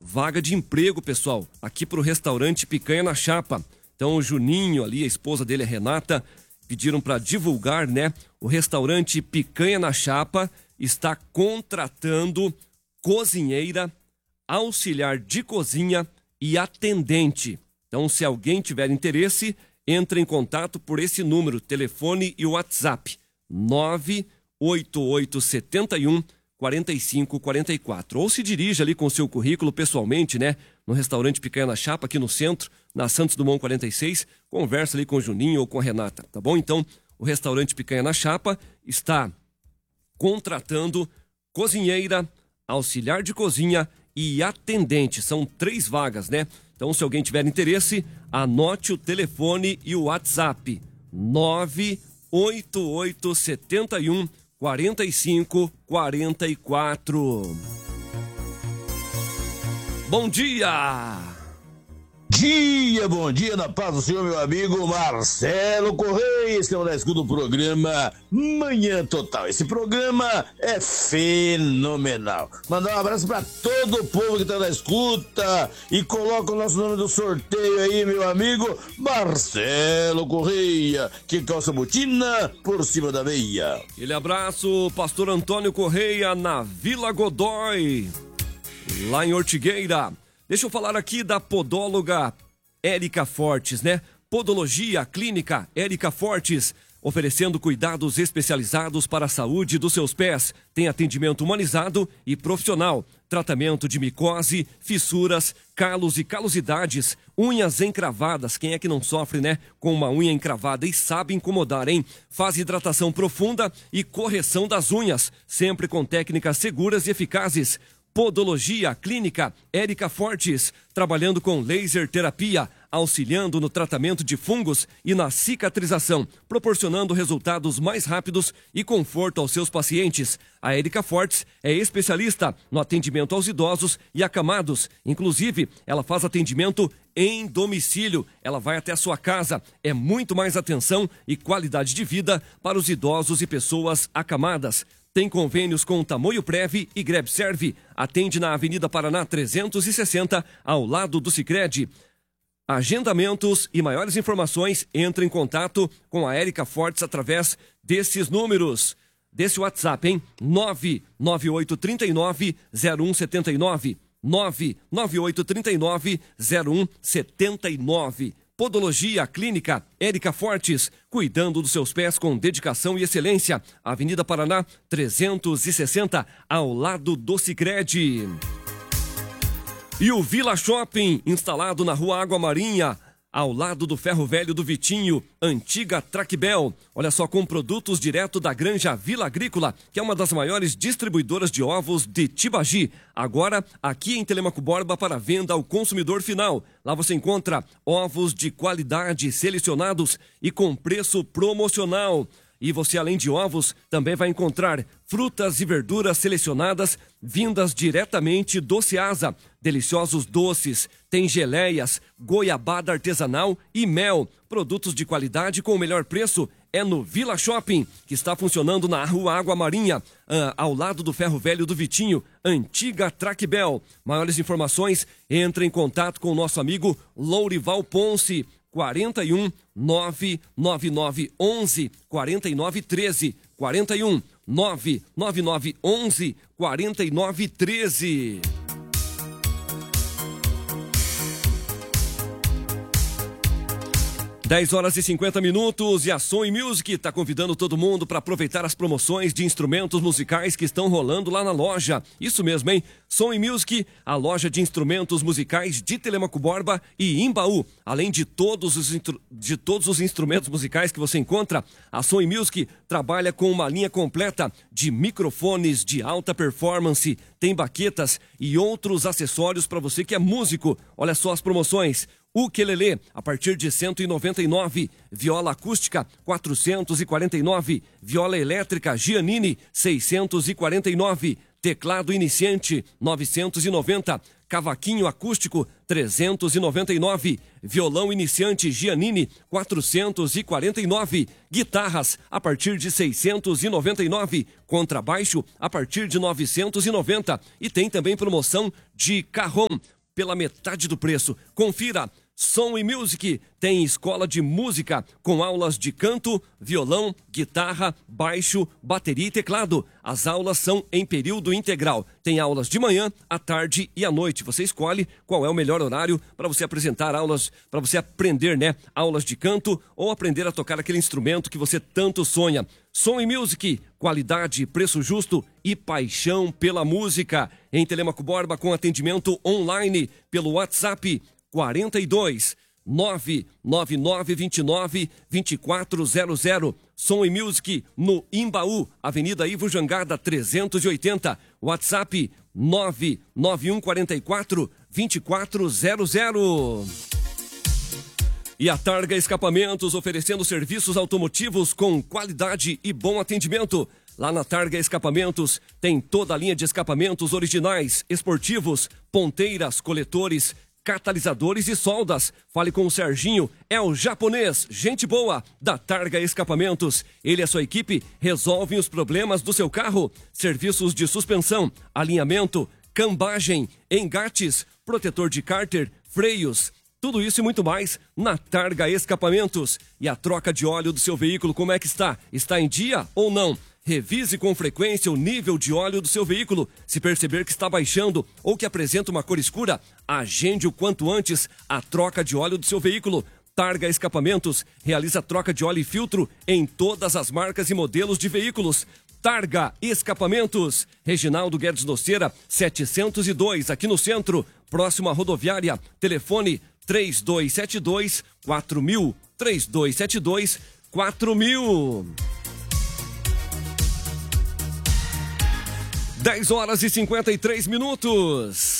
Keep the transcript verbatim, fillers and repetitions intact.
vaga de emprego, pessoal, aqui pro restaurante Picanha na Chapa. Então o Juninho ali, a esposa dele, a Renata, pediram para divulgar, né? O restaurante Picanha na Chapa está contratando cozinheira, auxiliar de cozinha e atendente. Então, se alguém tiver interesse, entre em contato por esse número, telefone e WhatsApp, nove oito oito sete um quatro cinco quatro quatro. Ou se dirija ali com o seu currículo pessoalmente, né? No restaurante Picanha na Chapa, aqui no centro, na Santos Dumont quarenta e seis, conversa ali com o Juninho ou com a Renata, tá bom? Então, o restaurante Picanha na Chapa está contratando cozinheira, auxiliar de cozinha e atendente. São três vagas, né? Então, se alguém tiver interesse, anote o telefone e o WhatsApp, nove oito oito sete um quatro cinco quatro quatro. Bom dia! Dia, bom dia, na paz do Senhor, meu amigo Marcelo Correia. Estamos na escuta do programa Manhã Total. Esse programa é fenomenal. Mandar um abraço para todo o povo que está na escuta e coloca o nosso nome do sorteio aí, meu amigo Marcelo Correia, que calça botina por cima da meia. Aquele abraço, pastor Antônio Correia, na Vila Godói, lá em Ortigueira. Deixa eu falar aqui da podóloga Érica Fortes, né? Podologia Clínica Érica Fortes, oferecendo cuidados especializados para a saúde dos seus pés. Tem atendimento humanizado e profissional, tratamento de micose, fissuras, calos e calosidades, unhas encravadas. Quem é que não sofre, né? Com uma unha encravada e sabe incomodar, hein? Faz hidratação profunda e correção das unhas, sempre com técnicas seguras e eficazes. Podologia Clínica Érica Fortes, trabalhando com laser terapia, auxiliando no tratamento de fungos e na cicatrização, proporcionando resultados mais rápidos e conforto aos seus pacientes. A Érica Fortes é especialista no atendimento aos idosos e acamados. Inclusive, ela faz atendimento em domicílio. Ela vai até a sua casa. É muito mais atenção e qualidade de vida para os idosos e pessoas acamadas. Tem convênios com Tamoio Prev e Grebserve. Atende na Avenida Paraná trezentos e sessenta, ao lado do Sicredi. Agendamentos e maiores informações, entre em contato com a Érica Fortes através desses números. Desse WhatsApp, hein? nove nove oito três nove zero um sete nove. nove nove oito três nove zero um sete nove. Podologia Clínica Érica Fortes, cuidando dos seus pés com dedicação e excelência. Avenida Paraná trezentos e sessenta, ao lado do Sicredi. E o Vila Shopping, instalado na Rua Água Marinha, ao lado do Ferro Velho do Vitinho, antiga Tracbel. Olha só, com produtos direto da Granja Vila Agrícola, que é uma das maiores distribuidoras de ovos de Tibagi. Agora, aqui em Telemaco Borba, para venda ao consumidor final. Lá você encontra ovos de qualidade, selecionados e com preço promocional. E você, além de ovos, também vai encontrar frutas e verduras selecionadas, vindas diretamente do Ceasa. Deliciosos doces, tem geleias, goiabada artesanal e mel. Produtos de qualidade com o melhor preço é no Vila Shopping, que está funcionando na Rua Água Marinha, ah, ao lado do Ferro Velho do Vitinho, antiga Tracbel. Maiores informações, entre em contato com o nosso amigo Lourival Ponce, quarenta e um, nove nove nove, onze, quarenta e nove, treze, quarenta e um, nove nove nove, onze, quarenta e nove, treze. dez horas e cinquenta minutos e a Sony Music está convidando todo mundo para aproveitar as promoções de instrumentos musicais que estão rolando lá na loja. Isso mesmo, hein? Sony Music, a loja de instrumentos musicais de Telemaco Borba e Imbaú. Além de todos os, de todos os instrumentos musicais que você encontra, a Sony Music trabalha com uma linha completa de microfones de alta performance, tem baquetas e outros acessórios para você que é músico. Olha só as promoções. Ukelele, a partir de cento e noventa e nove. Viola acústica, quatrocentos e quarenta e nove. Viola elétrica Giannini, seiscentos e quarenta e nove. Teclado iniciante, novecentos e noventa. Cavaquinho acústico, trezentos e noventa e nove. Violão iniciante Giannini, quatrocentos e quarenta e nove. Guitarras, a partir de seiscentos e noventa e nove. Contrabaixo, a partir de novecentos e noventa. E tem também promoção de carrom. pela metade do preço. Confira. Som e Music tem escola de música com aulas de canto, violão, guitarra, baixo, bateria e teclado. As aulas são em período integral. Tem aulas de manhã, à tarde e à noite. Você escolhe qual é o melhor horário para você apresentar aulas, para você aprender, né? Aulas de canto ou aprender a tocar aquele instrumento que você tanto sonha. Som e Music, qualidade, preço justo e paixão pela música. Em Telêmaco Borba com atendimento online pelo WhatsApp quarenta e dois, nove nove nove dois nove, dois quatro zero zero. Som e Music no Imbaú, Avenida Ivo Jangada trezentos e oitenta. WhatsApp nove nove um quatro quatro, dois quatro zero zero. E a Targa Escapamentos oferecendo serviços automotivos com qualidade e bom atendimento. Lá na Targa Escapamentos tem toda a linha de escapamentos originais, esportivos, ponteiras, coletores, catalisadores e soldas. Fale com o Serginho, é o japonês, gente boa, da Targa Escapamentos. Ele e a sua equipe resolvem os problemas do seu carro. Serviços de suspensão, alinhamento, cambagem, engates, protetor de cárter, freios, tudo isso e muito mais na Targa Escapamentos. E a troca de óleo do seu veículo, como é que está? Está em dia ou não? Revise com frequência o nível de óleo do seu veículo. Se perceber que está baixando ou que apresenta uma cor escura, agende o quanto antes a troca de óleo do seu veículo. Targa Escapamentos realiza troca de óleo e filtro em todas as marcas e modelos de veículos. Targa Escapamentos, Reginaldo Guedes Noceira, setecentos e dois, aqui no centro, próximo à rodoviária. Telefone três dois sete dois, quatro mil, três dois sete dois, quatro mil. dez horas e cinquenta e três minutos.